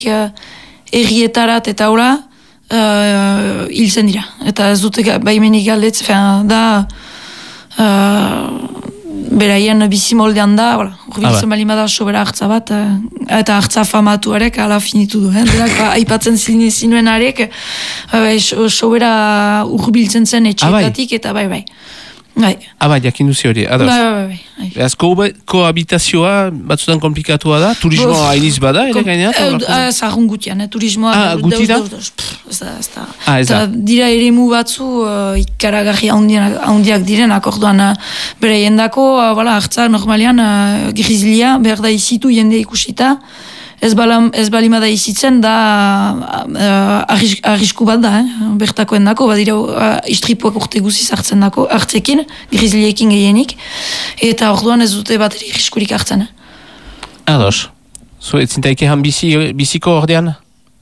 errietarat eta hola, hiltzen dira. Eta ez dute baimenik galdetz, da beraien bizimoldean da, urbiltzen balimada sobera hartza bat, eta hartza famatu arek ala finitu du. Aipatzen zinuen arek, sobera urbiltzen zen etxeetatik, eta bai. Jakin duzi hori, ados. Bai. Kohabitazioa batzutan komplikatua da? Turismoa hainiz bada, ere gaineat? Zaharun gutian, turismoa. Guti da? Ez da. Dira eremu batzu ikaragarri handiak diren, akorduan bere jendako, hartza normalian grizlia, behar da izitu jende ikusita, ez balimada izitzen da arrisku bat da, bertakoen dako, badira istripuak urte guziz hartzekin, grizliekin gehienik, eta orduan ez dute bateri arriskurik hartzen. Ados, zintaik ehan biziko ordean?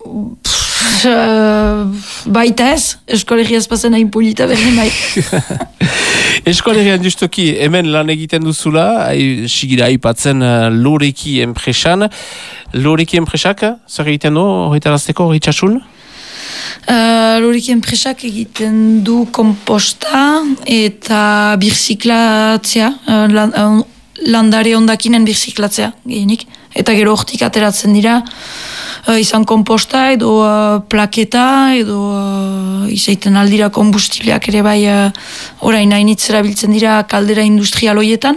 Baita ez, eskolegia ez pasen hain polita berdin bai. Eskolegian justoki hemen lan egiten duzula, sigira aipatzen Loreki enpresan. Loreki enpresak, zer egiten du, horretarazteko, horretxasun? Loreki enpresak egiten du komposta eta birziklatzea, landare ondakinen birziklatzea, gehienik. Eta gero hortik ateratzen dira, izan komposta edo plaketa edo izaiten aldira kombustibleak ere bai orain hainitzera biltzen dira kaldera industrial hoietan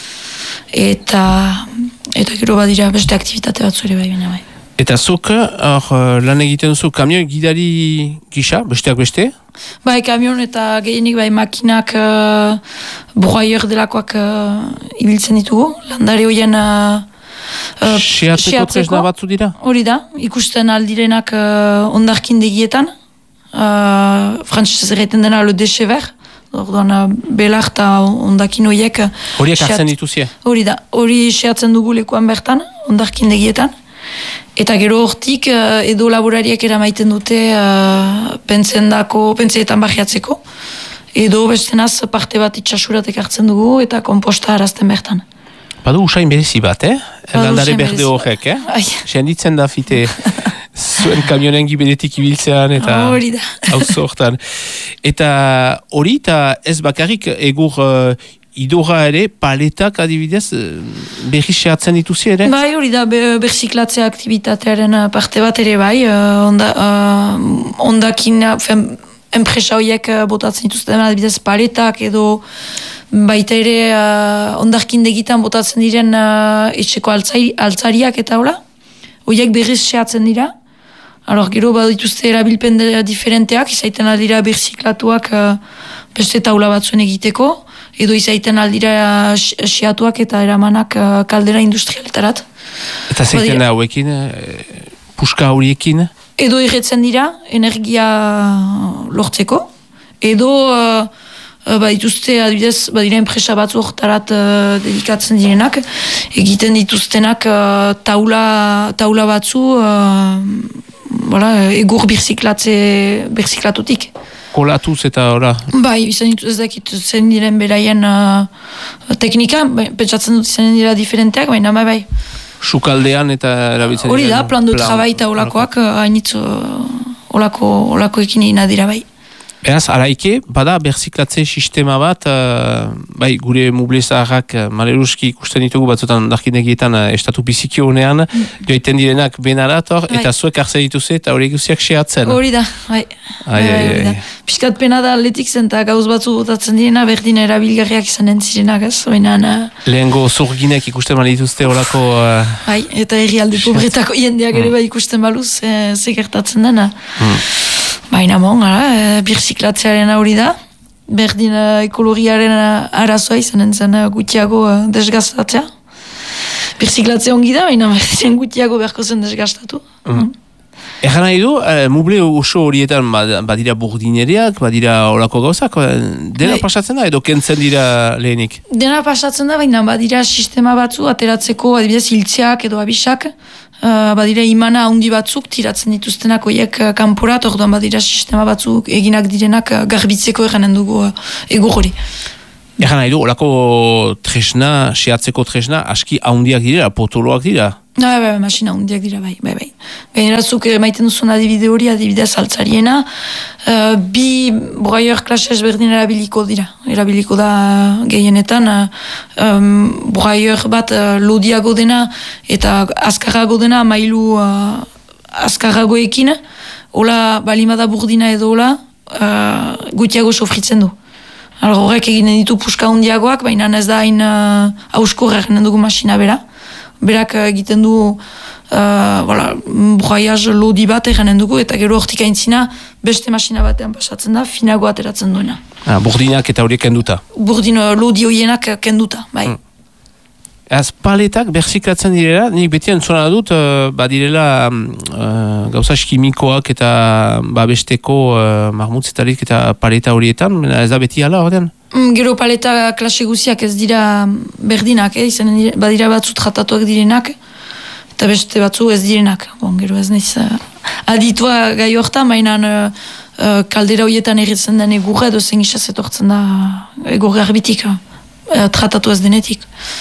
eta gero badira beste aktivitate batzu ere bai. Eta zuk lan egiten zu kamioi gidari gisa, besteak beste? Bai, kamion eta gehienik bai makinak broyer delakoak ibiltzen ditugu, landare hoien Seatzeko tresna batzu dira? Hori da, ikusten aldirenak ondarkindegietan, frantzesez erreten dena le déchever, orduan belar eta ondakin horiek. Horiek hartzen dituzie? Hori da, hori seatzen dugu lekuan bertan, ondarkindegietan, eta gero hortik edo laborariak eramaiten dute pentseetan barriatzeko, edo bestenaz parte bat itxasuratek hartzen dugu eta komposta harazten bertan. Badu usain berezi bat, Landare berde horrek, Senditzen da fite zuen kamionen giberetik ibiltzean eta hauzo hortan. Eta hori eta ez bakarrik egur idora ere, paletak adibidez berri sehatzen dituzi ere? Bai, hori da, berziklatzea aktivitatearen parte bat ere bai, ondakin, enpresa horiek botatzen dituzten adibidez paletak edo baita ere ondarkindegitan botatzen diren etxeko altzariak eta hola, horiek berriz sehatzen dira. Gero badituzte erabilpen diferenteak, izaiten aldira berziklatuak beste taula batzuen egiteko, edo izaiten aldira seatuak eta eramanak kaldera industrialtarat. Eta zeiten da hauekin, puska horiekin? Edo erretzen dira, energia lortzeko, edo dituzte, adibidez, badira enpresa batzu horretarat dedikatzen direnak, egiten dituztenak taula batzu egur birziklatutik. Kolatuz eta ora? Bai, izan dituz ez dakit zen diren beraien teknika, pentsatzen dut izan dira diferenteak, baina bai. Sukaldean eta erabiltzen hori da, plan dut jaba eta olakoak, hainitz olakoekin egin adira bai. Eraz, araike, bada berziklatze sistema bat, bai, gure mublezaharrak maleruski ikusten ditugu batzutan darkinegietan estatu biziki honean, joiten direnak benarator, eta zuek hartzen dituze eta horiek guziak sehatzen. Hori da, bai. Piskat pena da atletik zen, eta gauz batzu botatzen direna, berdin erabilgarriak izan entzirenak, ez? Lehengo zurginek ikusten mali dituzte horako... Bai, eta herrialde pobretako jendeak ere bai ikusten baluz, zekertatzen dena. Baina birziklatzearen hori da, berdin ekologiaren arazoa izanen zen gutiago desgastatzea. Birziklatzea ongi da, baina berdin gutiago beharko zen desgastatu. Egan nahi du, muble oso horietan badira burdinereak, badira horako gauzak, dena pasatzen da edo kentzen dira lehenik? Dena pasatzen da, baina badira sistema batzu ateratzeko, adibidez hiltzeak edo abisak, badira imana handi batzuk tiratzen dituztenak oiek kanporat, orduan badira sistema batzuk eginak direnak garbitzeko eranen dugu egur hori. Egan nahi du, olako tresna, sehatzeko tresna, aski haundiak dira, potoloak dira? Bai, masina haundiak dira, bai. Gaineratzuk maiten duzun adibide hori, adibidez altzariena, bi broieur klase ezberdin erabiliko da gehienetan, broieur bat lodiago dena eta azkarrago dena mailu azkarragoekin, hola balimada burdina edo hola, gutiago sofritzen du. Horrek eginen ditu puska hundiagoak, baina ez da hain hauskorra eginen dugu masina bera. Berak egiten du broiaz lodi bat eginen dugu, eta gero hortik aintzina beste masina batean pasatzen da, finago ateratzen duena. Burdinak eta horiek kenduta? Burdin lodi horienak kenduta, bai. Az paletak berziklatzen direla, nik beti entzuna dut, badirela gauza kimikoak eta babesteko marmutzetarik eta paleta horietan, ez da beti ala horrean? Gero paleta klase guziak ez dira berdinak, badira batzu tratatuak direnak, eta beste batzu ez direnak. Gero ez nahiz aditua gai horretan, baina kaldera horietan erritzen den egurra, edo zen isaz etortzen da egurra garbitik, tratatu ez denetik.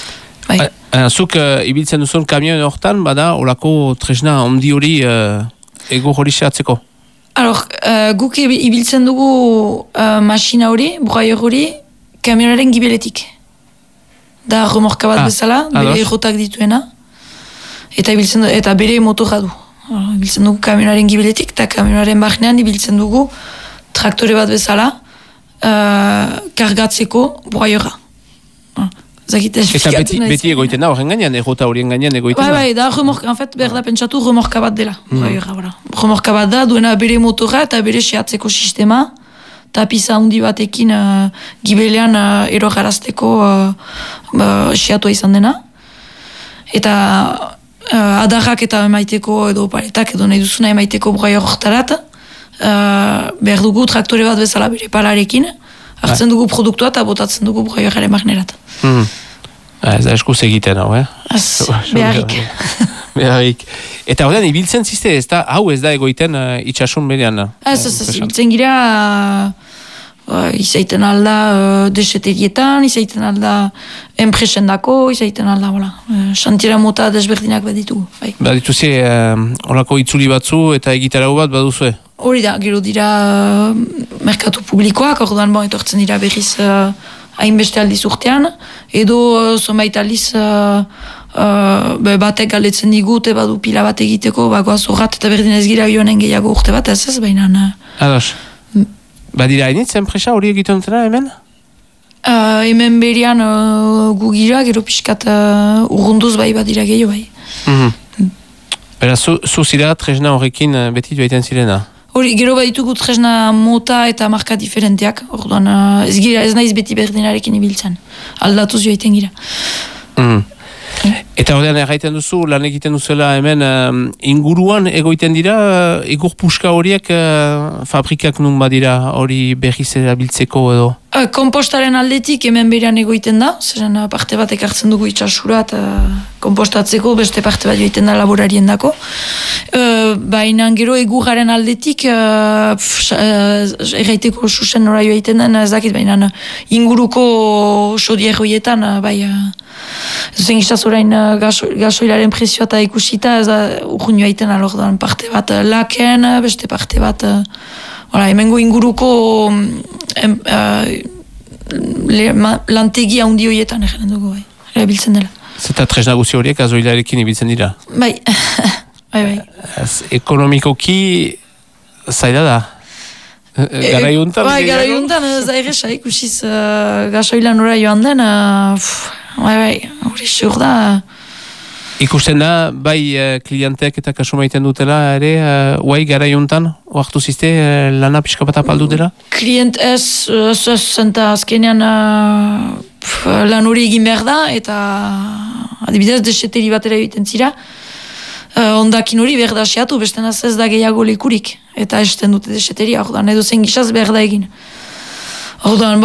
Zuk ibiltzen duzun kamion horretan, bada olako tresna ondi hori ego hori sehatzeko? Guk ibiltzen dugu masina hori, broieur hori, kamionaren gibeletik. Da remorka bat bezala, bere errotak dituena, eta bere motorra du. Ibiltzen dugu kamionaren gibeletik, eta kamionaren barnean ibiltzen dugu traktore bat bezala, kargatzeko broieurra. Eta beti egoiten da horren gainean, errota horien gainean egoiten da? Bai, da remorka, en fait, berda pentsatu remorka bat dela. Remorka bat da, duena bere motorra eta bere sehatzeko sistema, tapiza handi batekin gibelean erogarazteko sehatua izan dena. Eta adarrak eta emaiteko edo paletak edo nahi duzuna emaiteko broieur horretarat, behar dugu traktore bat bezala bere palarekin, hartzen dugu produktua eta botatzen dugu broieuraren magnerat. Ez da eskuz egiten hau, Beharrik. Beharrik. Eta horrean, ibiltzen ziste, hau ez da egoiten itxasun berean? Ez, ibiltzen gira izaiten alda deseterietan, izaiten alda enpresendako, izaiten alda, xantiera mota desberdinak baditugu. Badituzi, horako itzuli batzu eta egitarau bat baduzue? Hori da, gero dira merkatu publikoak, orduan etortzen dira berriz hainbeste aldiz urtean, edo zonbait aldiz batek galetzen digut, badu pila bat egiteko, goaz horrat eta berdin ez gira joanen gehiago urte bat, ez baina... Ados, badira hainitz enpresa hori egiten dutena hemen? Hemen berian gu gira, gero pixkat urrunduz badira gehiago bai. Bera, zu zira tresna horrekin beti joaiten zirena? Hori, gero baditugu tresna mota eta marka diferenteak, orduan ez naiz beti berdinarekin ibiltzen, aldatuz joaiten gira. Eta horrean erraiten duzu, lan egiten duzuela hemen inguruan egoiten dira, egur puska horiek fabrikak nun badira hori berriz erabiltzeko edo? Kompostaren aldetik hemen berean egoiten da, zeren parte bat ekartzen dugu itxasura eta kompostatzeko beste parte bat joiten da laborarien dako. Baina gero egurraren aldetik erraiteko susen nora joiten den, ez dakit, baina inguruko sodier horietan, bai, zen giztaz orain gasoilaren prezioa eta ikusita, ez da urgun joaiten alordan parte bat laken, beste parte bat hemengo inguruko lantegi handi horietan egiten dugu, erabiltzen dela. Zeta tresna guzi horiek gasoilarekin ibiltzen dira? Bai, bai. Ekonomikoki zaila da? Garaiuntan? Bai, garaiuntan ez da erresa ikusiz gasoilan nora joan den, bai, hori sur da. Ikusten da, bai klienteak eta kasu maiten dutela ere, guai garaiuntan, oartu zizte lana pixka bat apaldu dela? Klient ez, zenta azkenean lan hori egin behar da, eta adibidez deseteri batera egiten zira, ondakin hori behar da seatu, beste ez da gehiago lekurik, eta esten dute deseteria, orduan edo zen gizaz behar da egin. Orduan,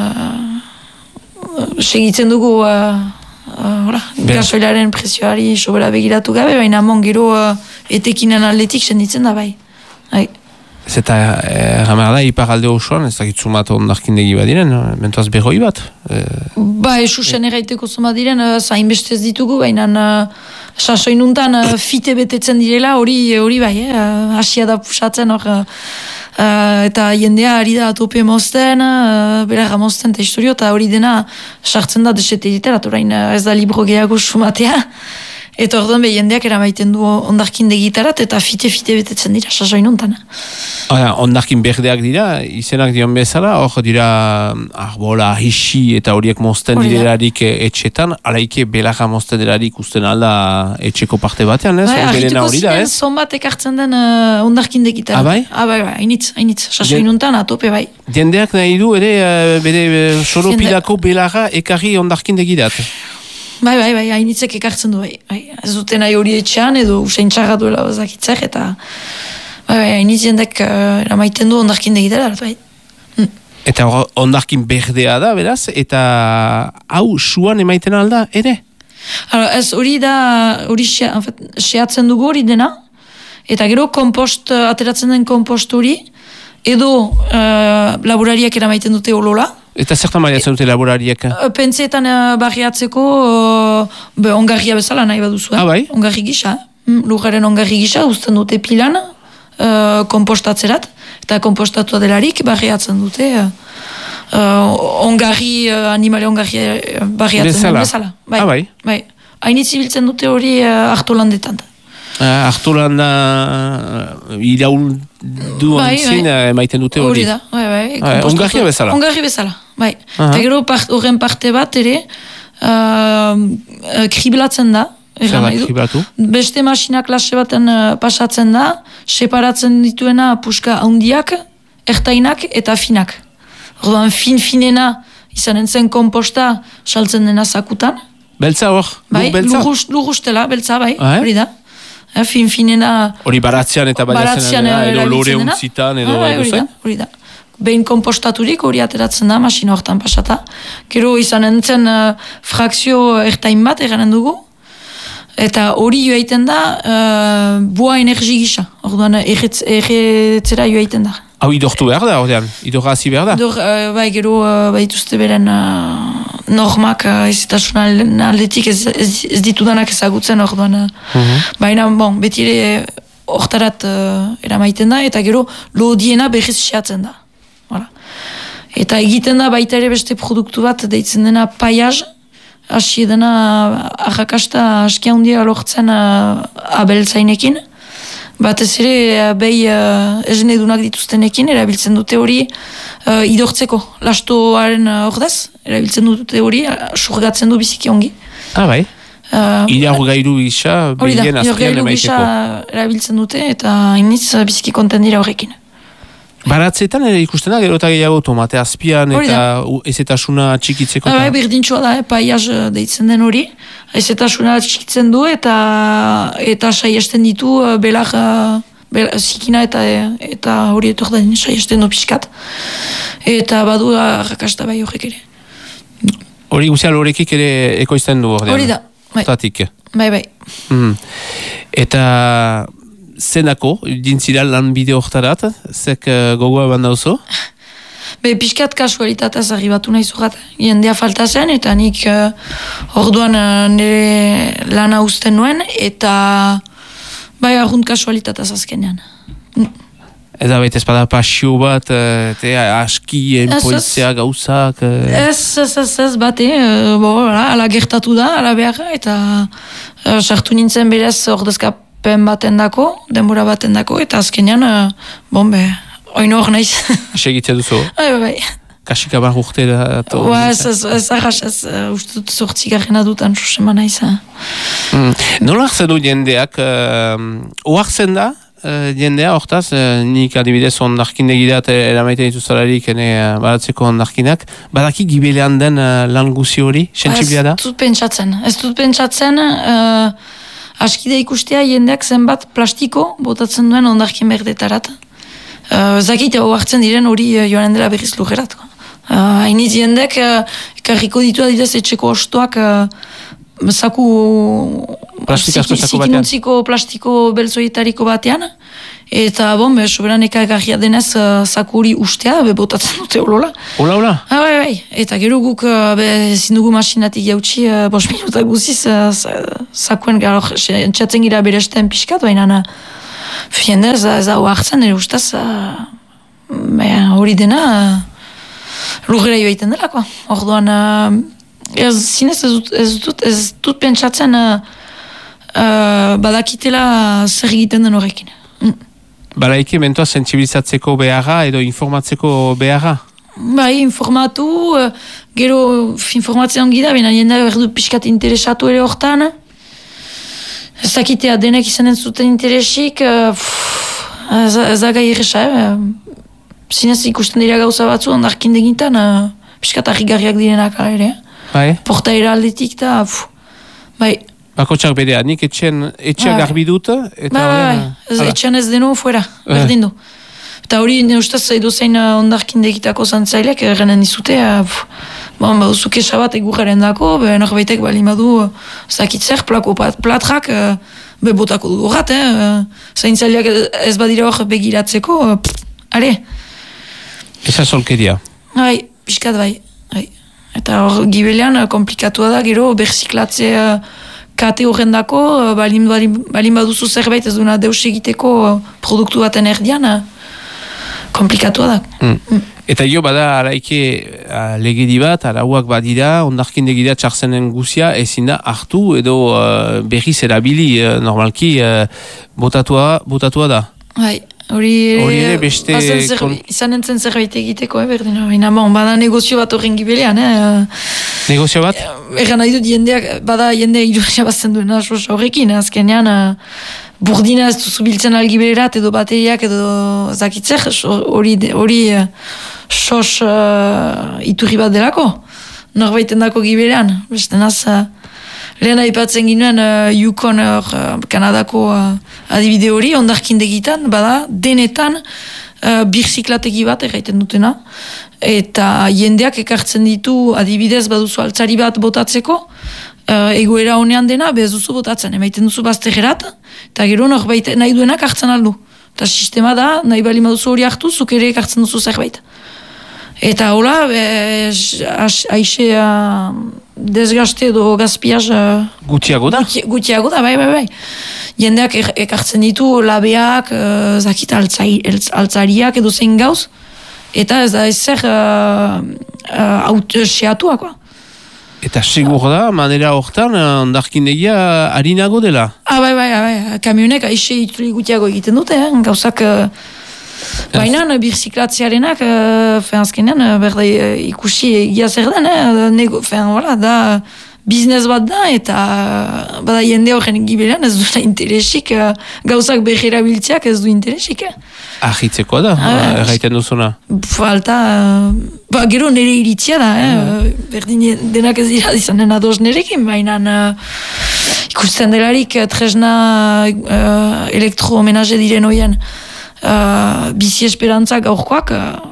segitzen dugu gasoilaren prezioari sobera begiratu gabe, baina gero etekinen aldetik senditzen da bai. Zeta, gamara da, iparalde osoan, ez dakit zumat ondarkindegi bat diren, mentuaz berroi bat? Susen erraiteko zumat diren, zainbestez ditugu, baina sasoinuntan fite betetzen direla, hori bai, hasia da pusatzen hor, eta jendea ari da atope mozten, belarra mozten eta historio, eta hori dena sartzen da desete literatura, ez da libro gehiago sumatea. Eta orduan jendeak eramaiten du ondarkin degitarat eta fite betetzen dira sasoin hontan. Ondarkin berdeak dira, izenak dion bezala, hor dira arbola, hisi eta horiek mozten direlarik etxetan, alaike belarra mozten delarik usten alda etxeko parte batean, ez? Argituko ziren zonbat ekartzen den ondarkin degitarat. Bai, hainitz, sasoin hontan atope bai. Jendeak nahi du ere bere soropilako belarra ekarri ondarkin degitat. Bai, hainitzek ekartzen du, bai. Ez dute nahi hori etxean, edo usain txarra duela bazakitzak, eta hainitz jendek eramaiten du ondarkin degitara, bai. Eta ondarkin berdea da, beraz, eta hau suan emaiten alda, ere? Ez hori da, hori seatzen dugu hori dena, eta gero ateratzen den kompost hori, edo laborariak eramaiten dute olola. Eta zertan baiatzen dute laborariak? Pentseetan barriatzeko ongarria bezala nahi baduzu. Bai? Ongarri gisa. Lujaren ongarri gisa uzten dute pilan kompostatzerat. Eta kompostatu delarik barriatzen dute animale ongarri barriatzen bezala. Bai? Hainitz ibiltzen dute hori hartolandetan. Hartolanda iraun duan zin emaiten dute hori. Hori da, bai. Ongarria bezala. Ongarri bezala, bai. Eta gero horren parte bat ere kriblatzen da. Kriblatu? Beste masina klase baten pasatzen da, separatzen dituena puska handiak, ertainak eta finak. Orduan finena izanen zen komposta saltzen dena zakutan. Beltza hor? Bai, lurustela, beltza, bai, hori da. Finena... Hori baratzean eta baiatzen edo lore untzitan edo zain? Hori da. Behin kompostaturik hori ateratzen da, masina hortan pasata. Gero izan entzen frakzio ertain bat eranen dugu. Eta hori joaiten da boa energi gisa. Orduan erretzera joaiten da. Hau idortu behar da, ordean? Idorra hazi behar da? Bai, gero baituzte beren normak ezitasun aldetik ez ditudanak ezagutzen orduan. Baina, beti ere hortarat eramaiten da, eta gero lodiena berriz seatzen da. Eta egiten da baita ere beste produktu bat deitzen dena paiaz, hasi dena arrakasta askia handia lortzen abeltzainekin. Batez ere behi esnedunak dituztenekin erabiltzen dute hori idortzeko lastoaren ordez, erabiltzen dute hori surgatzen du biziki ongi. Bai? Ilargairu gisa behien azkian emaiteko. Gisa erabiltzen dute eta hainitz biziki konten dira horrekin. Baratzeetan ere ikusten da, gero eta gehiago tomate azpian eta ezetasuna txikitzeko? Bai, berdintxoa da, paiaz deitzen den hori. Ezetasuna txikitzen du eta saiesten ditu belar zikina eta hori etordan saiesten du pixkat. Eta badu arrakasta bai horrek ere. Hori guzial horrekik ere ekoizten du ordean? Hori da, bai. Bai. Eta... Zenako, dintzira lan bideo hortarat, zek gogoa banda oso? Piskat kasualitataz arribatu nahi zuhat. Jendea falta zen, eta nik orduan nire lana uzten nuen, eta bai argunt kasualitataz azkenean. Ez da baita espada pasio bat, aski, enpoitzea, gauzak... Ez bate, ala gertatu da, ala behar, eta sartu nintzen berez ordezkap baten dako, denbora baten dako, eta azkenean, oino hor naiz. Segitzea duzu? Bai. Kasika bar urte da... Ez arras, ustut zortzigarrena dutan susema naiz. Nola hartzen du jendeak, oartzen da, jendea, hortaz, nik adibidez ondarkindegidat eramaiten dituzalarik baratzeko ondarkinak, badaki gibelean den lan guzi hori, sentsiblia da? Ez dut pentsatzen, askide ikustea jendeak zenbat plastiko botatzen duen ondarkin berdetarat. Zakit, hartzen diren hori joanen dela berriz lujerat. Hainiz jendek, karriko ditu adidez etxeko ostoak zikinuntziko plastiko beltzoietariko batean, Eta, soberan ekagarria denez zakuri ustea, botatzen dute olola. Ola? Bai. Eta gero guk ezin dugu masinatik jautsi 5 minutak guziz zakuen gero entzatzen gira beresten pixkat, baina jende ez da hartzen, ere ustaz hori dena lurrera joaiten delako. Orduan, zinez ez dut pentsatzen badakitela zer egiten den horrekin. Balaiki mentoa sentsibilizatzeko beharra edo informatzeko beharra? Bai, informatu, gero informatzen ongi da, baina jendea berdu pixkat interesatu ere hortan. Ez dakitea denek izanen zuten interesik, ez da gai irresa, zinez ikusten dira gauza batzu, ondarkin degintan, pixkat harrigarriak direnak ala ere. Bai? Portaera aldetik da, bai. Bakotxak berea, nik etxeak garbi dut? Bai, etxean ez deno fuera, berdin du. Eta hori, neustaz, edo zein ondarkin degitako zantzaileak, errenen dizute, baduzuke sabat egurraren dako, norbaitek bali madu, zakitzer, platrak, botako dugu rat, zaintzaileak ez badira hor begiratzeko, are. Eza solkeria? Bai, pixkat bai. Eta hor, gibelean, komplikatua da, gero, berziklatzea, kate horren dako, balin baduzu zerbait ez duna deus egiteko produktu baten erdian, komplikatua da. Eta jo, bada, araike legedi bat, arauak badira, ondarkin degira txarzenen guzia, ezin da hartu edo berriz erabili, normalki, botatua da. Bai, hori ere beste... Izan entzen zerbait egiteko, berdin, bada negozio bat horren gibelean, Negozio bat? Egan nahi dut jendeak, bada jende irudia bazten duen horrekin, azkenean burdina ez duzu biltzen algibelerat edo bateriak edo zakitzer, hori sos iturri bat delako, norbaiten dako gibelean, beste naz, lehen aipatzen ginuen Yukon Kanadako adibide hori, ondarkin degitan, bada, denetan birziklategi bat erraiten dutena, eta jendeak ekartzen ditu adibidez baduzu altzari bat botatzeko, egoera honean dena bez duzu botatzen, emaiten duzu baztegerat, eta gero norbait nahi duenak hartzen aldu. Eta sistema da, nahi bali maduzu hori hartu, zuk ere ekartzen duzu zerbait. Eta hola, aixe desgaste edo gazpiaz... Gutiago da? Gutiago da, bai. Jendeak ekartzen ditu labeak, zakit altzariak edo zein gauz, eta ez da ezer seatuak. Eta segur da, manera hortan, ondarkindegia harinago dela? Bai, kamionek aixe ituli gutiago egiten dute, gauzak... Baina birziklatzearenak, azkenean, berda ikusi egia zer den, da biznes bat da, eta bada jende horren gibelean ez duena interesik, gauzak behera biltzeak ez du interesik. Ahitzekoa da, erraiten duzuna? Falta, gero nire iritzia da, berdin denak ez dira izanen ados nerekin, baina ikusten delarik tresna elektromenaje diren hoien, bizi esperantzak aurkoak,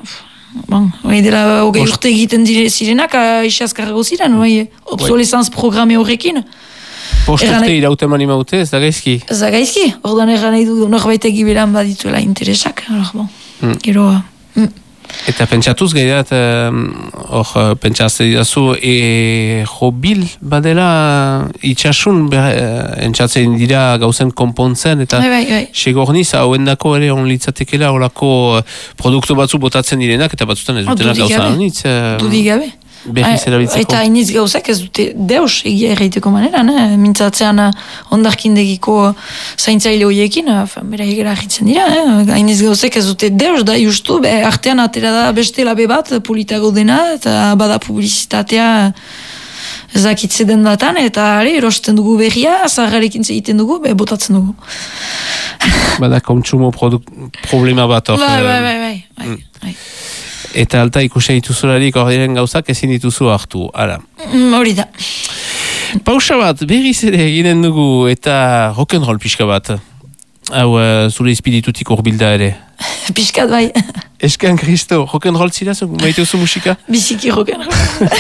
dela hogei urte egiten zirenak, isazkarrago ziren, obsolescence programe horrekin. Posturte iraute mani maute, ez da gaizki? Ez da gaizki, orduan erran nahi du norbaitek giberan badituela interesak, gero... Eta pentsatuz gaidat, pentsazte didazu, jobil badela itxasun entzatzen dira gauzen konpontzen, eta segorniz hauendako ere onlitzatekela horako produktu batzu botatzen direnak, eta batzutan ez dutena gauza honitz. Dudik gabe. Berriz erabiltzeko. Eta hainiz gauzak ez dute deus egia erraiteko maneran, mintzatzean ondarkindegiko zaintzaile horiekin, bera egera ahitzen dira, hainiz gauzak ez dute deus da justu, artean atera da beste labe bat politago dena, eta bada publizitatea zakitze den datan, eta erosten dugu berria, zaharrekin egiten dugu, botatzen dugu. Bada kontsumo problema bat hor. Bai. Eta alta ikusia dituzularik hor diren gauzak ezin dituzu hartu, ara. Hori da. Pausa bat, berriz ere eginen dugu eta rock'n'roll pixka bat. Hau, zure izpiditutik urbilda ere. Piskat bai. Eskean Kristo, rock'n'roll zira, maite oso musika? Biziki rock'n'roll.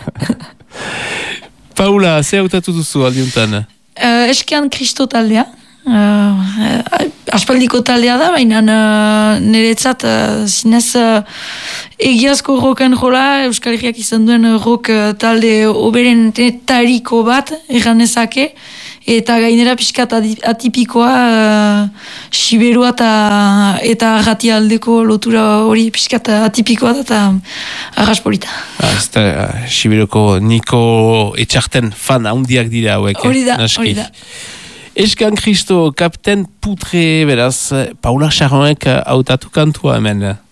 Paula, ze hautatu duzu aldiuntan? Eskean Kristo taldea. Aspaldiko taldea da, baina niretzat zinez egiazko roken jola, Euskal Herriak izan duen rock talde oberen tariko bat, erranezake, eta gainera pixkat atipikoa, siberua eta arrati aldeko lotura hori pixkat atipikoa da, eta arraspolita. Siberuko Niko Etxarten fan handiak dira hauek. Hori da. Eskan Kristo, Kapten Putre, beraz, Paula Charronek hautatu kantua hemen.